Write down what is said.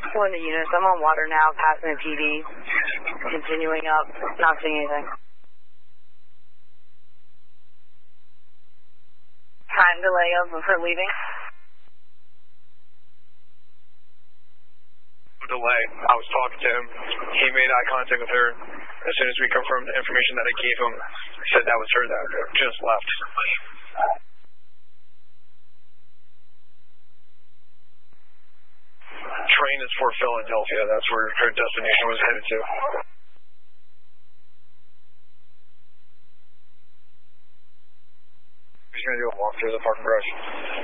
One of the units. I'm on water now, passing a PD. Continuing up. Not seeing anything. Time delay of her leaving. Delay. I was talking to him. He made eye contact with her. As soon as we confirmed the information that I gave him, he said that was her that just left. Train is for Philadelphia. That's where her destination was headed to. He's going to do a walk through the parking garage.